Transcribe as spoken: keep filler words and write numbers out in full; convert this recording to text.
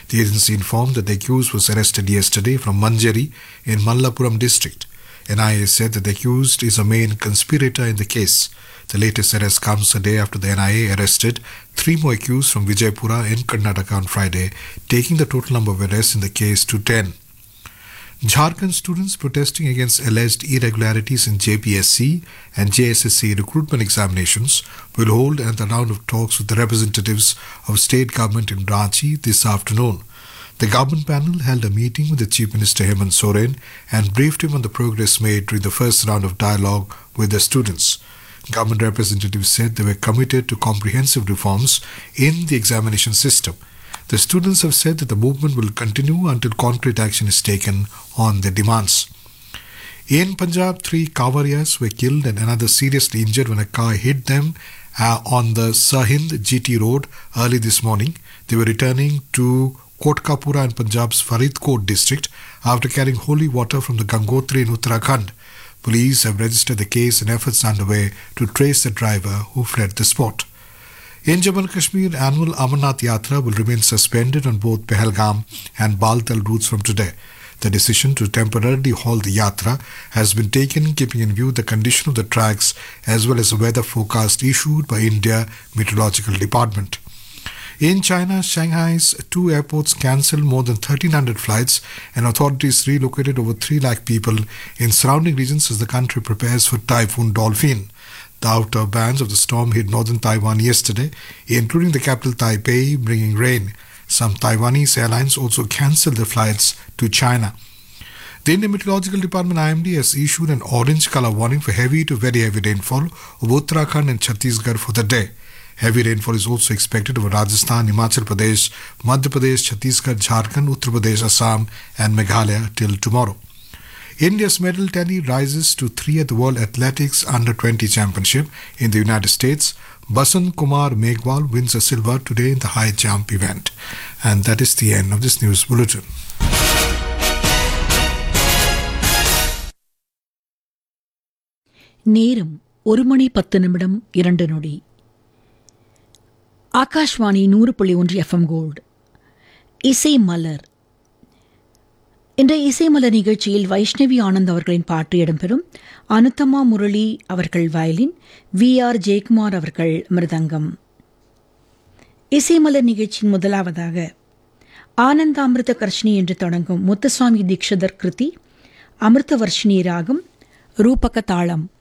The agency informed that the accused was arrested yesterday from Manjari in Mallapuram district. N I A said that the accused is a main conspirator in the case. The latest arrest comes a day after the N I A arrested three more accused from Vijaypura in Karnataka on Friday, taking the total number of arrests in the case to ten. Jharkhand students protesting against alleged irregularities in J P S C and J S S C recruitment examinations will hold another round of talks with the representatives of state government in Ranchi this afternoon. The government panel held a meeting with the Chief Minister Hemant Soren and briefed him on the progress made during the first round of dialogue with the students. Government representatives said they were committed to comprehensive reforms in the examination system. The students have said that the movement will continue until concrete action is taken on their demands. In Punjab, three Kawariyas were killed and another seriously injured when a car hit them uh, on the Sirhind G T road early this morning. They were returning to Kotkapura in Punjab's Faridkot district after carrying holy water from the Gangotri in Uttarakhand. Police have registered the case and efforts underway to trace the driver who fled the spot. In Jammu and Kashmir, annual Amarnath Yatra will remain suspended on both Pahalgam and Baltal routes from today. The decision to temporarily halt the Yatra has been taken keeping in view the condition of the tracks as well as the weather forecast issued by India Meteorological Department. In China, Shanghai's two airports cancelled more than thirteen hundred flights and authorities relocated over three lakh people in surrounding regions as the country prepares for Typhoon Dolphin. The outer bands of the storm hit northern Taiwan yesterday, including the capital Taipei, bringing rain. Some Taiwanese airlines also cancelled their flights to China. The Indian Meteorological Department I M D has issued an orange color warning for heavy to very heavy rainfall over Uttarakhand and Chhattisgarh for the day. Heavy rainfall is also expected over Rajasthan, Himachal Pradesh, Madhya Pradesh, Chhattisgarh, Jharkhand, Uttar Pradesh, Assam and Meghalaya till tomorrow. India's medal tally rises to three at the World Athletics Under twenty Championship in the United States. Basant Kumar Meghwal wins a silver today in the high jump event. And that is the end of this news bulletin. நேரம் ஒரு மணி பத்து நிமிடம் இரண்டு நொடி. ஆகாஷ்வாணி நூறு புள்ளி ஒன்று FM gold. இசை மலர். இன்றைய இசை மலர் நிகழ்ச்சியில் வைஷ்ணவி ஆனந்த் அவர்களின் பாட்டு இடம்பெறும். அனுத்தமா முரளி அவர்கள் வயலின், வி ஆர் ஜெயக்குமார் அவர்கள் மிருதங்கம். இசை மலர் நிகழ்ச்சியின் முதலாவதாக ஆனந்தாமிருத கர்ஷினி என்று தொடங்கும் முத்துசுவாமி தீக்ஷிதர் கிருதி, அமிர்த வர்ஷினி ராகம், ரூபக தாளம்.